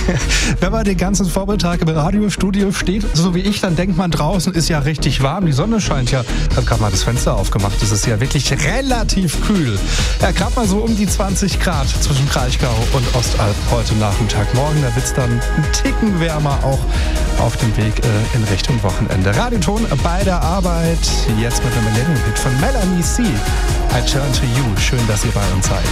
Wenn man den ganzen Vormittag im Radiostudio steht, so wie ich, dann denkt man, draußen ist ja richtig warm. Die Sonne scheint ja. Ich habe gerade mal das Fenster aufgemacht. Es ist ja wirklich relativ kühl. Ja, gerade mal so um die 20 Grad zwischen Kraichgau und Ostalb heute Nachmittag. Morgen, da wird es dann ein Ticken wärmer, auch auf dem Weg in Richtung Wochenende. Radioton bei der Arbeit. Jetzt mit einem Millennium-Hit von Melanie C. I Turn to You. Schön, dass ihr bei uns seid.